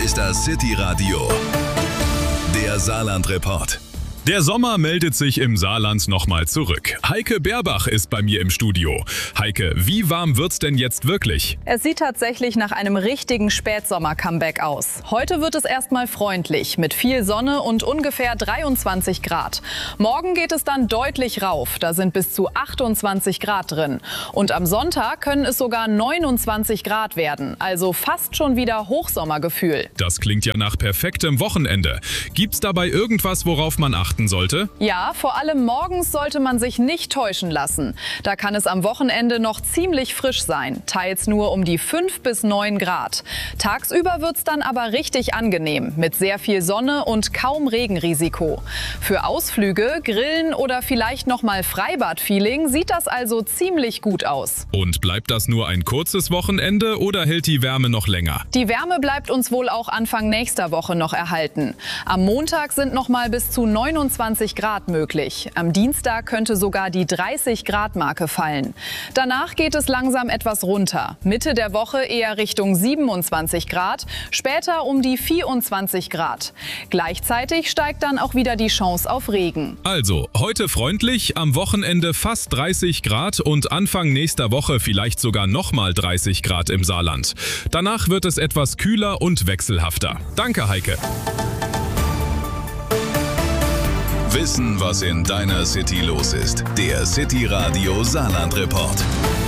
ist das City Radio, der Saarland-Report. Der Sommer meldet sich im Saarland nochmal zurück. Heike Berbach ist bei mir im Studio. Heike, wie warm wird's denn jetzt wirklich? Es sieht tatsächlich nach einem richtigen Spätsommer-Comeback aus. Heute wird es erstmal freundlich, mit viel Sonne und ungefähr 23 Grad. Morgen geht es dann deutlich rauf, da sind bis zu 28 Grad drin. Und am Sonntag können es sogar 29 Grad werden, also fast schon wieder Hochsommergefühl. Das klingt ja nach perfektem Wochenende. Gibt's dabei irgendwas, worauf man achten sollte? Ja, vor allem morgens sollte man sich nicht täuschen lassen. Da kann es am Wochenende noch ziemlich frisch sein, teils nur um die 5 bis 9 Grad. Tagsüber wird's dann aber richtig angenehm, mit sehr viel Sonne und kaum Regenrisiko. Für Ausflüge, Grillen oder vielleicht noch mal Freibad-Feeling sieht das also ziemlich gut aus. Und bleibt das nur ein kurzes Wochenende oder hält die Wärme noch länger? Die Wärme bleibt uns wohl auch Anfang nächster Woche noch erhalten. Am Montag sind noch mal bis zu 29 Grad möglich. Am Dienstag könnte sogar die 30-Grad-Marke fallen. Danach geht es langsam etwas runter. Mitte der Woche eher Richtung 27 Grad, später um die 24 Grad. Gleichzeitig steigt dann auch wieder die Chance auf Regen. Also, heute freundlich, am Wochenende fast 30 Grad und Anfang nächster Woche vielleicht sogar nochmal 30 Grad im Saarland. Danach wird es etwas kühler und wechselhafter. Danke, Heike. Wissen, was in deiner City los ist. Der City Radio Saarland-Report.